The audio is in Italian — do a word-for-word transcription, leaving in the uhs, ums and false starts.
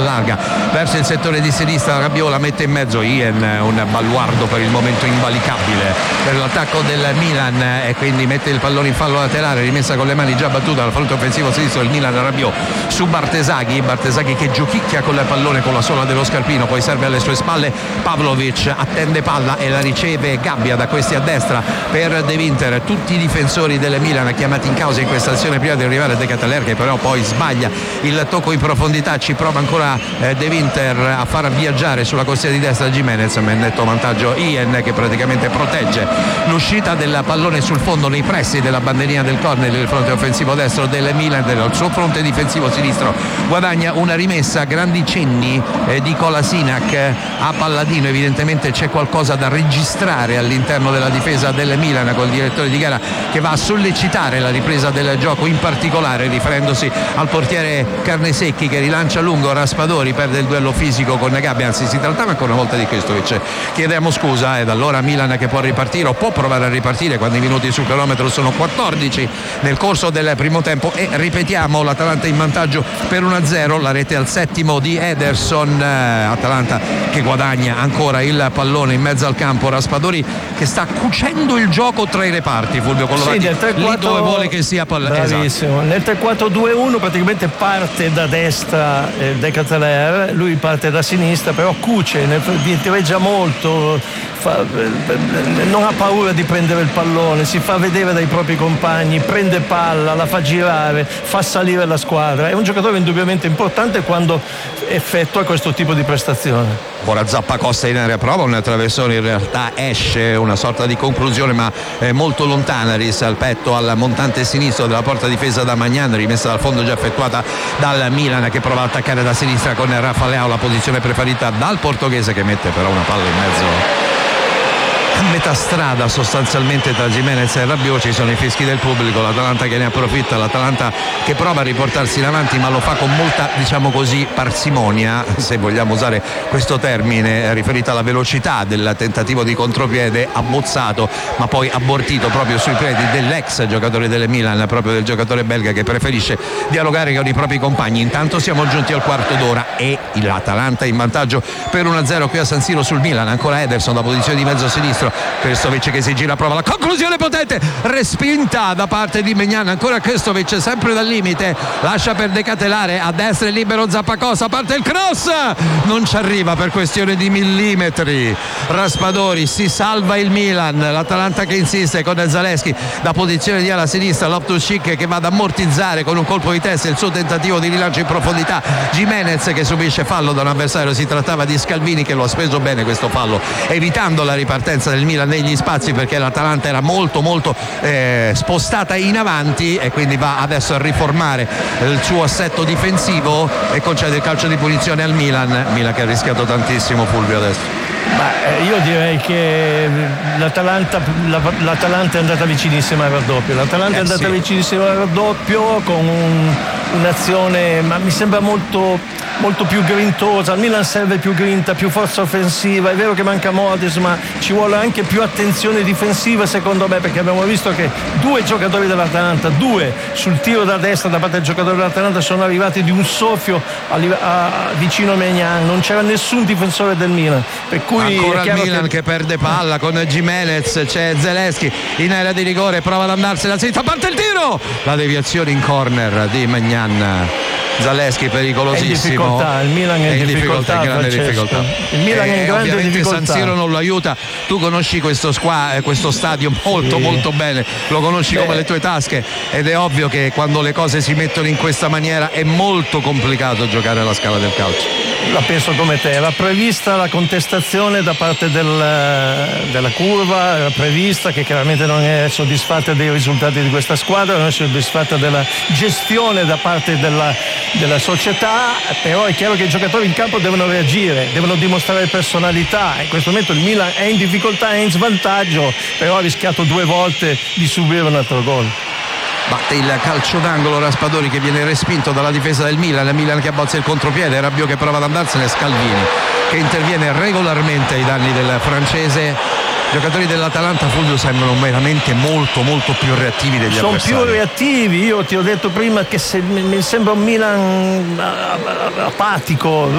allarga verso il settore di sinistra, Rabiot la mette in mezzo, Ien un baluardo per il momento invalicabile per l'attacco del Milan e quindi mette il pallone in fallo laterale, rimessa con le mani già battuta dal fronte offensivo sinistro del Milan. Rabiot su Bartesaghi, Bartesaghi che giochicchia con il pallone con la sola dello scarpino, poi serve alle sue spalle Pavlovic, attende palla e la riceve Gabbia da questi a destra per De Winter. Tutti i difensori del Milan chiamati in causa in questa azione prima di arrivare a De Ketelaere, che però poi sbaglia il tocco in profondità, ci prova ancora eh, De Winter a far viaggiare sulla corsia di destra Gimenez, ma in netto vantaggio Ien che praticamente protegge l'uscita del pallone sul fondo nei pressi della bandierina del corner del fronte offensivo destro del Milan, del suo fronte difensivo sinistro guadagna una rimessa, grandi cenni eh, di Kolasinac a Palladino, evidentemente c'è qualcosa da registrare all'interno della difesa del Milan col direttore di gara che va a sollecitare la ripresa del gioco, in particolare riferendosi al portiere Carnesecchi che rilancia lungo Raspadori, perde il duello fisico con Gabbia, anzi si trattava ancora una volta di Krstovic, chiediamo scusa ed allora Milan che può ripartire o può provare a ripartire quando i minuti sul cronometro sono quattordici nel corso del primo tempo e ripetiamo l'Atalanta in vantaggio per uno a zero, la rete al settimo di Ederson, Atalanta che guadagna ancora il pallone in mezzo al campo, Raspadori che sta cucendo il gioco tra i reparti, Fulvio Collovati, sì, tre quattro... lì dove vuole che sia palla... Bravissimo, esatto. Nel tre quattro due uno praticamente parte da destra eh, De Ketelaere, lui parte da sinistra, però cuce, ne dietreggia molto, fa, eh, non ha paura di prendere il pallone, si fa vedere dai propri compagni, prende palla, la fa girare, fa salire la squadra, è un giocatore indubbiamente importante quando effettua questo tipo di prestazione. Ora Zappacosta in area prova un traversone, in realtà esce una sorta di conclusione ma è molto lontana, risalpetto al montante sinistro della porta difesa da Magnan, rimessa dal fondo già effettuata dal Milan che prova a attaccare da sinistra con Rafa Leao, la posizione preferita dal portoghese che mette però una palla in mezzo a metà strada sostanzialmente tra Gimenez e Rabiot. Ci sono i fischi del pubblico, l'Atalanta che ne approfitta, l'Atalanta che prova a riportarsi in avanti ma lo fa con molta, diciamo così, parsimonia, se vogliamo usare questo termine riferito alla velocità del tentativo di contropiede abbozzato ma poi abortito proprio sui piedi dell'ex giocatore del Milan, proprio del giocatore belga che preferisce dialogare con i propri compagni. Intanto siamo giunti al quarto d'ora e l'Atalanta in vantaggio per uno a zero qui a San Siro sul Milan, ancora Ederson da posizione di mezzo sinistro, Krstovic che si gira, prova la conclusione potente, respinta da parte di Maignan, ancora Krstovic sempre dal limite, lascia per De Ketelaere, a destra è libero Zappacosta, parte il cross, non ci arriva per questione di millimetri, Raspadori, si salva il Milan, l'Atalanta che insiste con Zalewski da posizione di ala sinistra, Loftus-Cheek che va ad ammortizzare con un colpo di testa il suo tentativo di rilancio in profondità, Gimenez che subisce fallo da un avversario, si trattava di Scalvini che lo ha speso bene questo fallo, evitando la ripartenza del Milan negli spazi perché l'Atalanta era molto molto eh, spostata in avanti e quindi va adesso a riformare il suo assetto difensivo e concede il calcio di punizione al Milan, Milan che ha rischiato tantissimo, Fulvio, adesso. Beh, io direi che l'Atalanta, l'Atalanta è andata vicinissima al raddoppio, l'Atalanta eh, è andata sì. vicinissima al raddoppio con un, un'azione, ma mi sembra molto, molto più grintosa. Al Milan serve più grinta, più forza offensiva, è vero che manca Modric ma ci vuole anche più attenzione difensiva secondo me, perché abbiamo visto che due giocatori dell'Atalanta, due sul tiro da destra da parte del giocatore dell'Atalanta sono arrivati di un soffio a, a, a, vicino a Maignan, non c'era nessun difensore del Milan, per cui ancora il Milan che... che perde palla con Gimenez, c'è Zalewski in area di rigore, prova ad andarsene a sinistra, parte il tiro, la deviazione in corner di Maignan, Zalewski pericolosissimo, è in difficoltà, il Milan è in difficoltà, difficoltà, grande difficoltà. Il Milan è in grande ovviamente difficoltà. San Siro non lo aiuta, tu conosci questo, squa, questo stadio molto sì. molto bene, lo conosci Beh. come le tue tasche ed è ovvio che quando le cose si mettono in questa maniera è molto complicato giocare alla Scala del calcio. La penso come te, era prevista la contestazione da parte del, della curva, era prevista, che chiaramente non è soddisfatta dei risultati di questa squadra, non è soddisfatta della gestione da parte della, della società, però è chiaro che i giocatori in campo devono reagire, devono dimostrare personalità. In questo momento il Milan è in difficoltà, è in svantaggio, però ha rischiato due volte di subire un altro gol. Batte il calcio d'angolo Raspadori che viene respinto dalla difesa del Milan, il Milan che abbozza il contropiede, Rabiot che prova ad andarsene, Scalvini che interviene regolarmente ai danni del francese. I giocatori dell'Atalanta, Fulvio, sembrano veramente molto molto più reattivi degli sono avversari. Sono più reattivi, io ti ho detto prima che se, mi sembra un Milan apatico.